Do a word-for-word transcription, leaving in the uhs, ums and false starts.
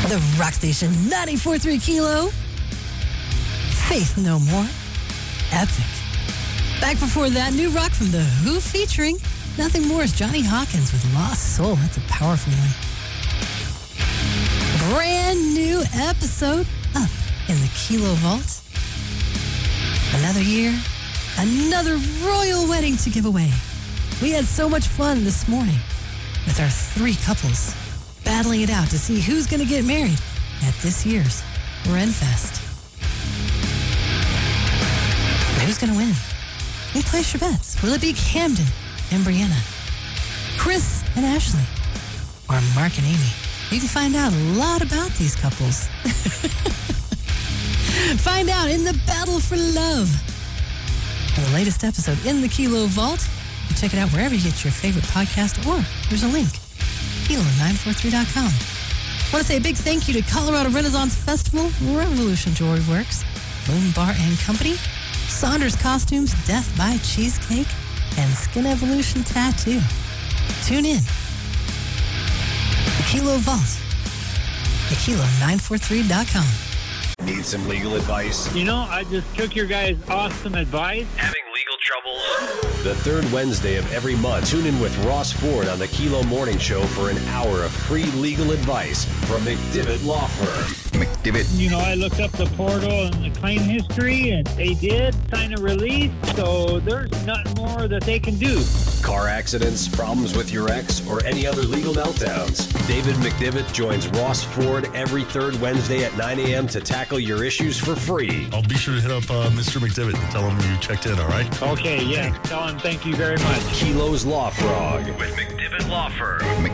The Rock Station ninety-four point three Kilo. Faith No More. Epic. Back before that, new rock from The Who featuring nothing more is Johnny Hawkins with Lost Soul. That's a powerful one. Brand new episode up in the Kilo Vault. Another year, another royal wedding to give away. We had so much fun this morning with our three couples battling it out to see who's going to get married at this year's Renfest. And who's going to win? You can place your bets. Will it be Camden and Brianna, Chris and Ashley, or Mark and Amy? You can find out a lot about these couples. Find out in the Battle for Love. And the latest episode in the Kilo Vault. You check it out wherever you get your favorite podcast, or there's a link. Kilo nine four three dot com. I want to say a big thank you to Colorado Renaissance Festival, Revolution Jewelry Works, Moon Bar and Company, Saunders Costumes, Death by Cheesecake, and Skin Evolution Tattoo. Tune in. The Kilo Vault. The Kilo nine four three dot com. Need some legal advice? You know, I just took your guys' awesome advice. Having legal troubles? The third Wednesday of every month, tune in with Ross Ford on the Kilo Morning Show for an hour of free legal advice from McDivitt Law Firm. McDivitt. You know, I looked up the portal and the claim history, and they did sign a release, so there's nothing more that they can do. Car accidents, problems with your ex, or any other legal meltdowns. David McDivitt joins Ross Ford every third Wednesday at nine a.m. to tackle your issues for free. I'll be sure to hit up uh, Mister McDivitt and tell him you checked in, all right? Okay, yeah. Tell him thank you very much. Kilo's Law Frog with McDivitt Law Firm.